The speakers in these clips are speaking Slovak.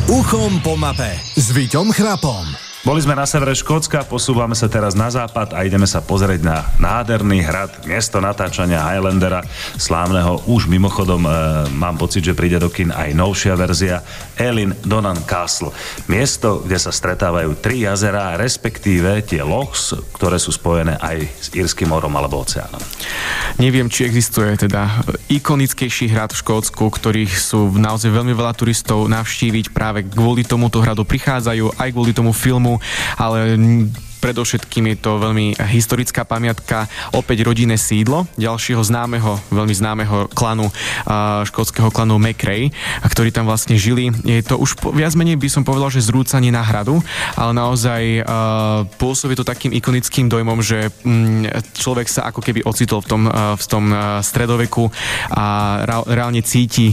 Uchom po mape s Víťom Chrapom. Boli sme na severe Škótska, posúvame sa teraz na západ a ideme sa pozrieť na nádherný hrad, miesto natáčania Highlandera, slávneho. Už mimochodom mám pocit, že príde do kin aj novšia verzia, Ellindonan Castle. Miesto, kde sa stretávajú tri jazerá, respektíve tie lochs, ktoré sú spojené aj s Írskym morom alebo oceánom. Neviem, či existuje teda ikonickejší hrad v Škótsku, ktorých sú naozaj veľmi veľa turistov navštíviť, práve kvôli tomuto hradu prichádzajú, aj kvôli tomu filmu, ale predovšetkým je to veľmi historická pamiatka, opäť rodinné sídlo ďalšieho známeho, veľmi známeho klanu, škótskeho klanu McRae, ktorí tam vlastne žili. Je to už viac menej, by som povedal, že zrúcanie na hradu, ale naozaj pôsobí to takým ikonickým dojmom, že človek sa ako keby ocitol v tom stredoveku a reálne cíti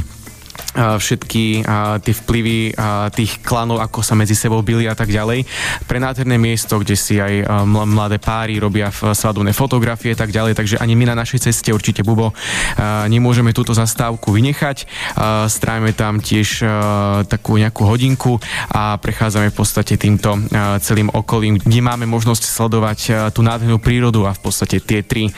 všetky tie vplyvy tých klanov, ako sa medzi sebou bili a tak ďalej. Prenádherné miesto, kde si aj mladé páry robia svadobné fotografie a tak ďalej, takže ani my na našej ceste určite, Bubo, nemôžeme túto zastávku vynechať. Strávime tam tiež takú nejakú hodinku a prechádzame v podstate týmto celým okolím, kde máme možnosť sledovať tú nádhernú prírodu a v podstate tie tri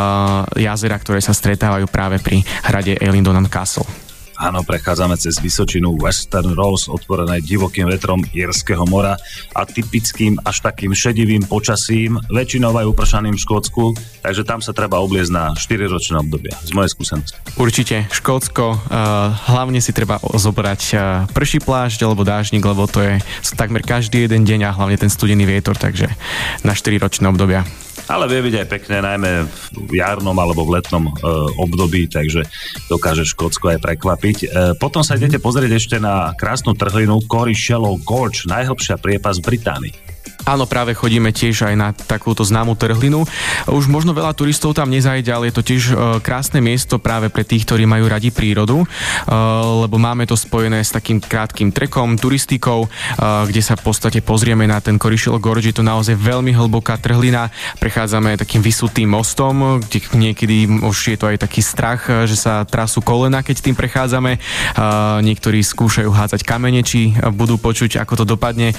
jazera, ktoré sa stretávajú práve pri hrade Ellindonan Castle. Áno, prechádzame cez vysočinu Western Ross, otvorené divokým vetrom Írskeho mora a typickým až takým šedivým počasím, väčšinou aj upršaným v Škótsku, takže tam sa treba obliecť na 4-ročné obdobia, z mojej skúsenosti. Určite, Škótsko, hlavne si treba zobrať prší plášť alebo dážnik, lebo to je takmer každý jeden deň a hlavne ten studený vietor, takže na 4-ročné obdobia. Ale vie byť aj pekné, najmä v jarnom alebo v letnom období, takže dokáže Škótsko aj prekvapiť. Potom sa idete pozrieť ešte na krásnu trhlinu Cory Shallow Gorge, najhlbšia priepas v Británii. Áno, práve chodíme tiež aj na takúto známu trhlinu. Už možno veľa turistov tam nezajde, ale je to tiež krásne miesto práve pre tých, ktorí majú radi prírodu, lebo máme to spojené s takým krátkym trekom, turistikou, kde sa v podstate pozrieme na ten Cory Shallow Gorge. Je to naozaj veľmi hlboká trhlina. Prechádzame takým vysutým mostom, kde niekedy už je to aj taký strach, že sa trasú kolena, keď tým prechádzame. Niektorí skúšajú hádzať kamene, či budú počuť, ako to dopadne.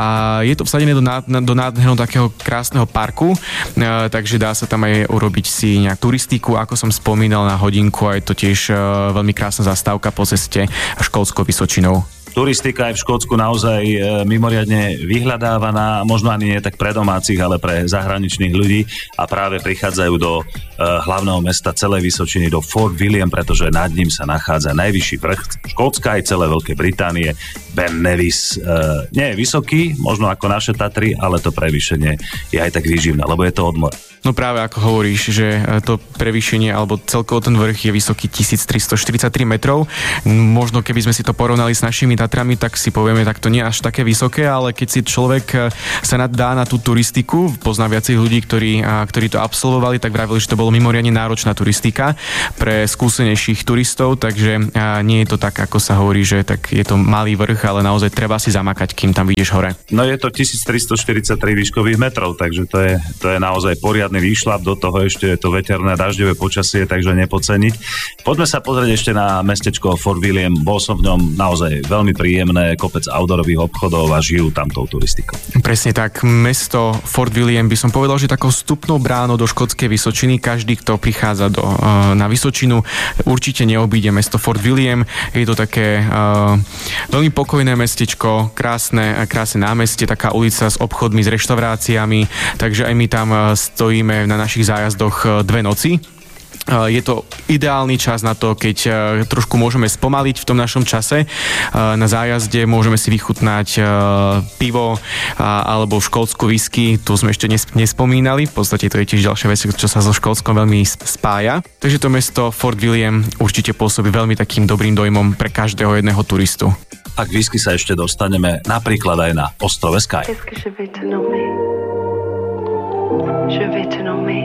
A je to vsadené do nádherného takého krásneho parku, takže dá sa tam aj urobiť si nejakú turistiku, ako som spomínal, na hodinku, a je to tiež veľmi krásna zastávka po ceste Škótskou Vysočinou. Turistika je v Škótsku naozaj mimoriadne vyhľadávaná, možno ani nie tak pre domácich, ale pre zahraničných ľudí a práve prichádzajú do hlavného mesta celej Vysočiny, do Fort William, pretože nad ním sa nachádza najvyšší vrch Škótska aj celé Veľkej Británie, Ben Nevis. Nie je vysoký, možno ako naše Tatry, ale to prevýšenie je aj tak výživné, lebo je to od mora. No práve ako hovoríš, že to prevýšenie alebo celkovo ten vrch je vysoký 1343 metrov. Možno keby sme si to porovnali s našimi Tatrami, tak si povieme, tak to nie až také vysoké, ale keď si človek sa dá na tú turistiku, poznám viacej ľudí, ktorí to absolvovali, tak vravili, že to bolo mimoriadne náročná turistika pre skúsenejších turistov, takže nie je to tak, ako sa hovorí, že tak je to malý vrch, ale naozaj treba si zamakať, kým tam vidíš hore. No je to 1343 výškových metrov, takže to je naozaj poriadny výšľap, do toho ešte je to veterné dažďové počasie, takže nepodceniť. Poďme sa pozrieť ešte na mestečko Fort William. Bol som v ňom naozaj veľmi príjemné, kopec outdoorových obchodov a žijú tam tou turistikou. Presne tak, mesto Fort William by som povedal, že takou vstupnou bránou do Škótskej Vysočiny. Každý, kto prichádza na Vysočinu, určite neobíde mesto Fort William. Je to také veľmi pokojné mestečko, krásne námestie, taká ulica s obchodmi, s reštauráciami, takže aj my tam stojíme na našich zájazdoch 2 noci. Je to ideálny čas na to, keď trošku môžeme spomaliť v tom našom čase. Na zájazde môžeme si vychutnať pivo alebo škótsku whisky. Tu sme ešte nespomínali. V podstate to je tiež ďalšia vec, čo sa so Škótskom veľmi spája. Takže to mesto Fort William určite pôsobí veľmi takým dobrým dojmom pre každého jedného turistu. A k whisky sa ešte dostaneme napríklad aj na ostrove Skye. Je vais te nommer